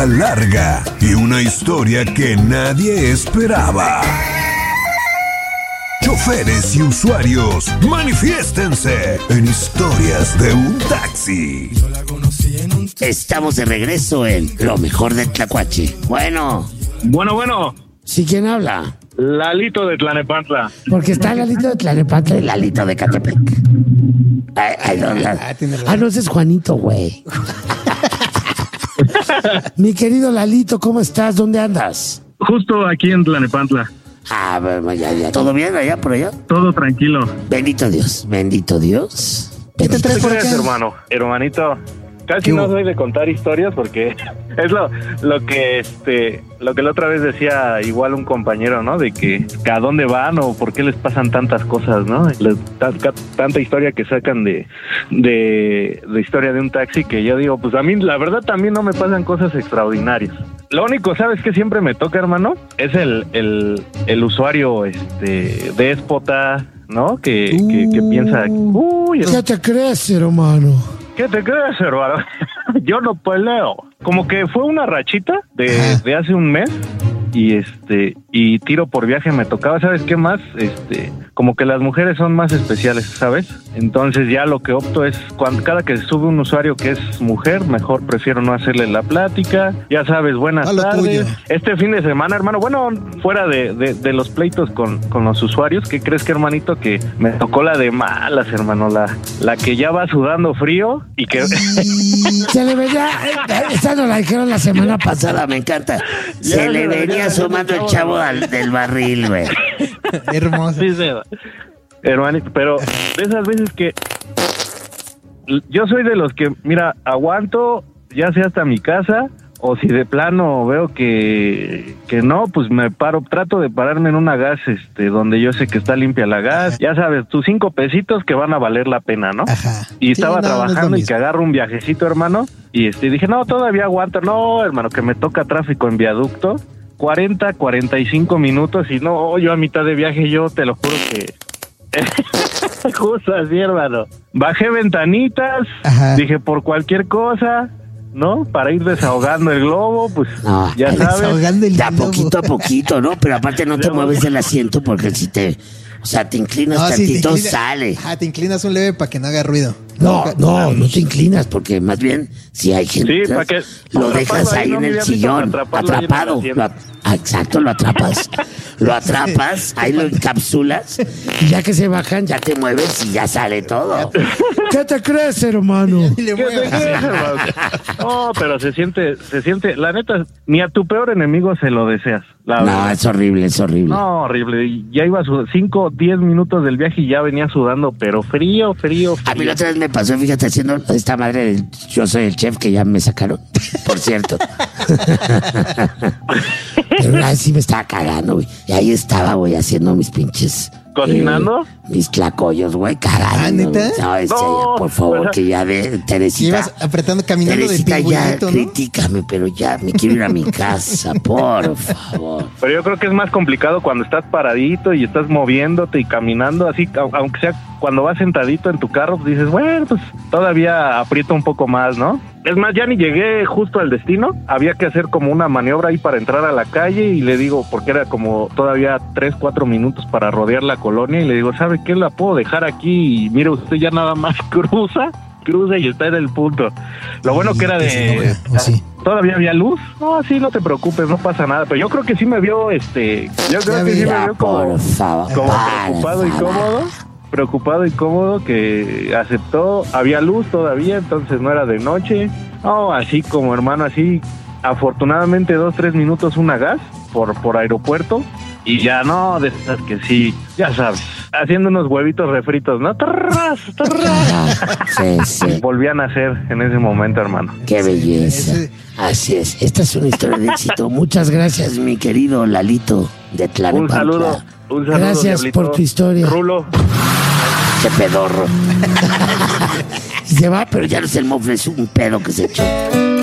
vida larga y una historia que nadie esperaba. Choferes y usuarios, manifiéstense en Historias de un Taxi. Estamos de regreso en Lo Mejor de Tlacuache. Bueno. ¿Sí, quién habla? Lalito de Tlanepantla. Porque está Lalito de Tlanepantla y Lalito de Catepec. No, ese es Juanito, güey. Mi querido Lalito, ¿cómo estás? ¿Dónde andas? Justo aquí en Tlanepantla. Bueno, ya. ¿Todo bien allá por allá? Todo tranquilo. Bendito Dios. ¿Qué te traes por acá? Hermanito. Casi no soy de contar historias porque es lo que la otra vez decía igual un compañero, ¿no? De que a dónde van o por qué les pasan tantas cosas, ¿no? Tanta historia que sacan de Historia de un Taxi, que yo digo, pues a mí la verdad también no me pasan cosas extraordinarias. Lo único, ¿sabes qué siempre me toca, hermano? Es el usuario déspota, ¿no? Que piensa, ¿qué te crees, hermano? ¿Qué te crees, hermano? Yo no peleo. Como que fue una rachita de hace un mes y tiro por viaje me tocaba. ¿Sabes qué más? Como que las mujeres son más especiales, ¿sabes? Entonces ya lo que opto es cada que sube un usuario que es mujer, mejor prefiero no hacerle la plática. Ya sabes, buenas tardes. Tuyo. Este fin de semana, hermano, bueno, fuera de los pleitos con los usuarios, ¿qué crees que, hermanito? Que me tocó la de malas, hermano, la que ya va sudando frío y que... Se le venía... Esa nos la dijeron la semana pasada, me encanta. Se le venía asomando el chavo del barril, güey. Hermoso. Sí, hermanito, pero de esas veces que yo soy de los que, mira, aguanto ya sea hasta mi casa, o si de plano veo que no, pues me paro, trato de pararme en una gas, donde yo sé que está limpia la gas, ya sabes, tus 5 pesitos que van a valer la pena, ¿no? Ajá. Y estaba trabajando y que agarro un viajecito, hermano, y dije, no, todavía aguanto, no, hermano, que me toca tráfico en viaducto, 45 minutos, y no, yo a mitad de viaje, yo te lo juro que... Justo así, hermano. Bajé ventanitas, dije, por cualquier cosa... ¿no? Para ir desahogando el globo, pues no, ya sabes. De poquito a poquito, ¿no? Pero aparte no te mueves del asiento porque si te inclinas tantito, sale. Te inclinas un leve para que no haga ruido. No te inclinas porque más bien si hay gente, para que lo dejas ahí en el sillón, atrapado. Exacto, lo atrapas. Lo atrapas, ahí lo encapsulas y ya que se bajan, ya te mueves y ya sale todo. ¿Qué te crees, hermano? ¿Qué te crees, hermano? No, pero se siente, la neta, ni a tu peor enemigo se lo deseas. No, es horrible. No, horrible. Ya iba 5, 10 minutos del viaje y ya venía sudando, pero frío. A mí la otra vez me pasó, fíjate, haciendo esta madre del Yo Soy el Chef, que ya me sacaron, por cierto. Pero una vez sí me estaba cagando, güey. Y ahí estaba, güey, haciendo mis pinches... ¿Cocinando? Mis tlacoyos, güey, cagando. ¿Neta? No, ya, por favor, que ya de Teresita. Ibas apretando, caminando Teresita, de pingüinito, ya, ¿no? Critícame, pero ya me quiero ir a mi casa, por favor. Pero yo creo que es más complicado cuando estás paradito y estás moviéndote y caminando, así, aunque sea cuando vas sentadito en tu carro, pues dices, bueno, pues todavía aprieto un poco más, ¿no? Es más, ya ni llegué justo al destino, había que hacer como una maniobra ahí para entrar a la calle y le digo, porque era como todavía 3-4 minutos para rodear la colonia y le digo, ¿sabe qué? La puedo dejar aquí y mire usted ya nada más cruza y está en el punto. Lo bueno que era de... ¿Todavía había luz? No, sí, no te preocupes, no pasa nada. Pero yo creo que sí me vio, yo creo que sí me vio como preocupado y cómodo, que aceptó. Había luz todavía, entonces no era de noche. No, así como hermano, así, afortunadamente 2-3 minutos una gas por aeropuerto. Y ya no, de esas que sí, ya sabes, haciendo unos huevitos refritos, ¿no? ¡Tarras! Sí. Volvían a hacer en ese momento, hermano. ¡Qué belleza! Así es, esta es una historia de éxito. Muchas gracias, mi querido Lalito de Tlanepantla. Un saludo. Gracias, Diablito, por tu historia. Rulo. ¡Qué pedorro! Se va, pero ya no es el mofle, es un pedo que se echó.